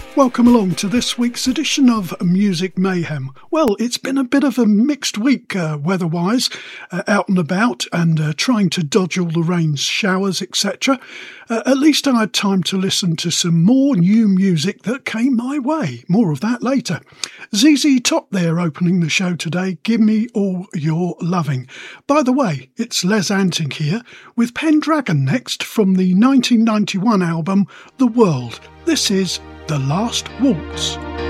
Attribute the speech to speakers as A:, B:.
A: Welcome along to this week's edition of Music Mayhem. Well, it's been a bit of a mixed week weather-wise, out and about and trying to dodge all the rain showers, etc. At least I had time to listen to some more new music that came my way. More of that later. ZZ Top there opening the show today. Give Me All Your Loving. By the way, it's Les Anting here with Pendragon next from the 1991 album The World. This is The Last Waltz.